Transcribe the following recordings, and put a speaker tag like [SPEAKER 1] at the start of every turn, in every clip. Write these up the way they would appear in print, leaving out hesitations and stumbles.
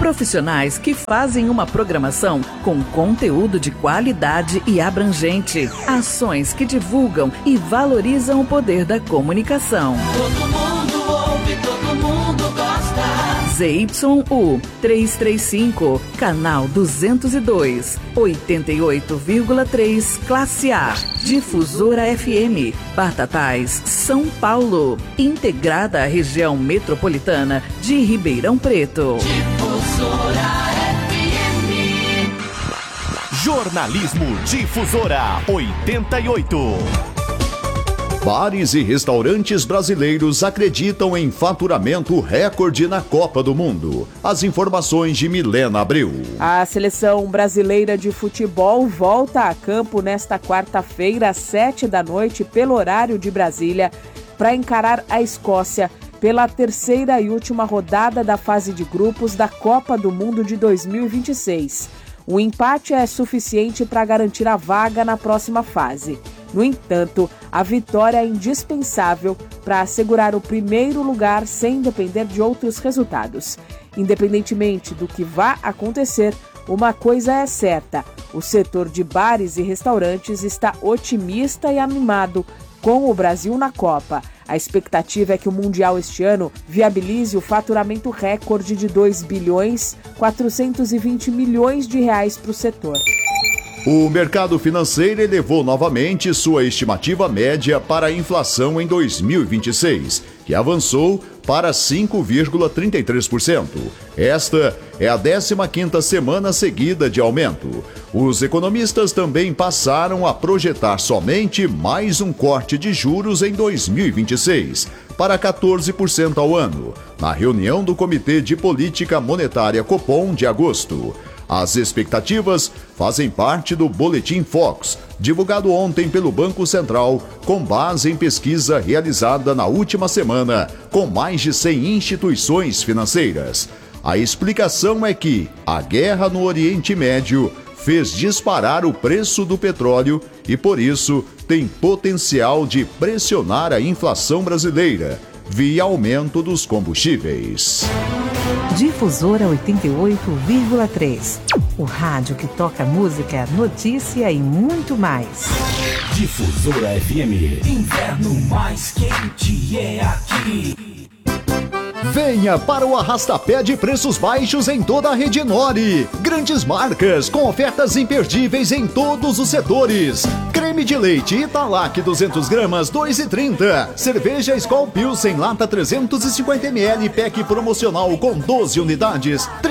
[SPEAKER 1] Profissionais que fazem uma programação com conteúdo de qualidade e abrangente. Ações que divulgam e valorizam o poder da comunicação.
[SPEAKER 2] Todo mundo ouve, todo mundo gosta.
[SPEAKER 1] ZYU 335, canal 202, 88,3, classe A. Difusora FM, Batatais, São Paulo. Integrada à região metropolitana de Ribeirão Preto.
[SPEAKER 2] Difusora FM.
[SPEAKER 3] Jornalismo Difusora 88.
[SPEAKER 4] Bares e restaurantes brasileiros acreditam em faturamento recorde na Copa do Mundo. As informações de Milena Abreu.
[SPEAKER 5] A seleção brasileira de futebol volta a campo nesta quarta-feira, às 7h, pelo horário de Brasília, para encarar a Escócia pela terceira e última rodada da fase de grupos da Copa do Mundo de 2026. O empate é suficiente para garantir a vaga na próxima fase. No entanto, a vitória é indispensável para assegurar o primeiro lugar sem depender de outros resultados. Independentemente do que vá acontecer, uma coisa é certa: o setor de bares e restaurantes está otimista e animado com o Brasil na Copa. A expectativa é que o Mundial este ano viabilize o faturamento recorde de 2,420 bilhões de reais para o setor.
[SPEAKER 4] O mercado financeiro elevou novamente sua estimativa média para a inflação em 2026, que avançou para 5,33%. Esta é a 15ª semana seguida de aumento. Os economistas também passaram a projetar somente mais um corte de juros em 2026, para 14% ao ano, na reunião do Comitê de Política Monetária Copom de agosto. As expectativas fazem parte do Boletim Fox, divulgado ontem pelo Banco Central, com base em pesquisa realizada na última semana, com mais de 100 instituições financeiras. A explicação é que a guerra no Oriente Médio fez disparar o preço do petróleo e, por isso, tem potencial de pressionar a inflação brasileira, via aumento dos combustíveis.
[SPEAKER 6] Difusora 88,3. O rádio que toca música, notícia e muito mais.
[SPEAKER 3] Difusora FM.
[SPEAKER 2] Inverno mais quente é aqui.
[SPEAKER 4] Venha para o arrastapé de preços baixos em toda a rede Nori. Grandes marcas com ofertas imperdíveis em todos os setores. Creme de leite Italac 200 gramas 2,30. Cerveja Skol Pilsen lata 350 ml pack promocional com 12 unidades R$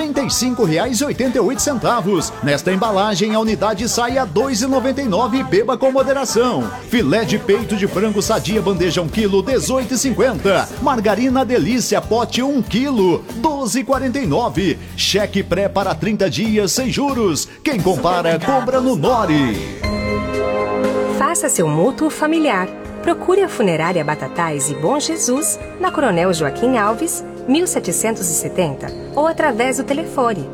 [SPEAKER 4] 35,88. Nesta embalagem a unidade sai a R$ 2,99 e beba com moderação. Filé de peito de frango sadia bandeja 1 kg 18,50. Margarina Delícia pote 1 kg 12,49. Cheque pré para 30 dias sem juros. Quem compara, compra no Nori.
[SPEAKER 7] Faça seu mútuo familiar. Procure a Funerária Batatais e Bom Jesus na Coronel Joaquim Alves, 1770, ou através do telefone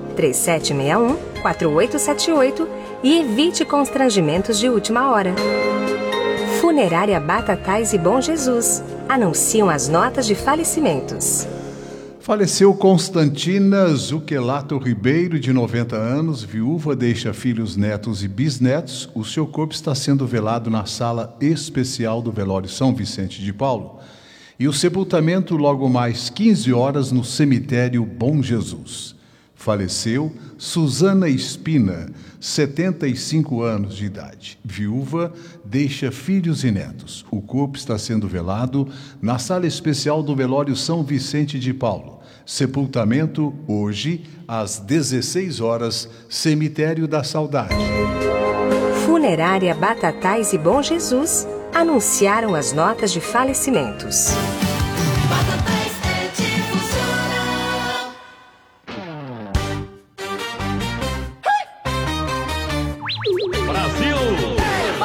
[SPEAKER 7] 3761-4878 e evite constrangimentos de última hora. Funerária Batatais e Bom Jesus. Anunciam as notas de falecimentos.
[SPEAKER 8] Faleceu Constantina Zuquelato Ribeiro, de 90 anos, viúva, deixa filhos, netos e bisnetos. O seu corpo está sendo velado na sala especial do velório São Vicente de Paulo. E o sepultamento logo mais 15 horas no cemitério Bom Jesus. Faleceu Suzana Espina, 75 anos de idade. Viúva, deixa filhos e netos. O corpo está sendo velado na sala especial do velório São Vicente de Paulo. Sepultamento hoje, às 16 horas, Cemitério da Saudade.
[SPEAKER 7] Funerária Batatais e Bom Jesus anunciaram as notas de falecimentos.